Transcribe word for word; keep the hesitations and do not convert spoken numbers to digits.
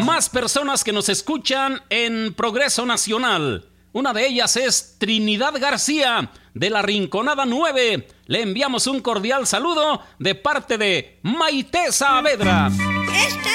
más personas que nos escuchan en Progreso Nacional. Una de ellas es Trinidad García, de la Rinconada nueve. Le enviamos un cordial saludo de parte de Maite Saavedra. Esta